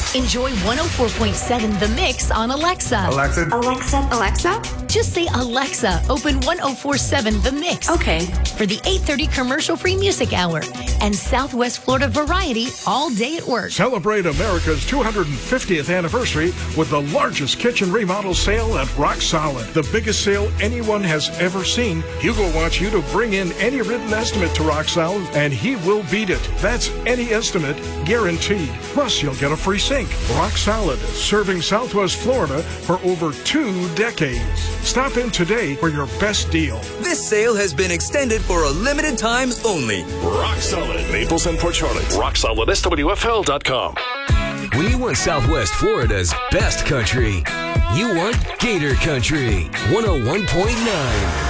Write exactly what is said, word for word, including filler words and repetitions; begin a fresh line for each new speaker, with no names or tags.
Enjoy one oh four point seven The Mix on Alexa.
Alexa.
Alexa. Alexa?
Just say, Alexa, open one oh four point seven The Mix.
Okay.
For the eight thirty commercial-free music hour and Southwest Florida variety all day at work.
Celebrate America's two hundred fiftieth anniversary with the largest kitchen remodel sale at Rock Solid. The biggest sale anyone has ever seen. Hugo wants you to bring in any written estimate to Rock Solid, and he will beat it. That's any estimate, guaranteed. Plus, you'll get a free sink. Rock Solid, serving Southwest Florida for over two decades. Stop in today for your best deal.
This sale has been extended for a limited time only.
Rock Solid, Naples and Port Charlotte. Rock Solid S W F L dot com.
When you want Southwest Florida's best country, you want Gator Country one oh one point nine.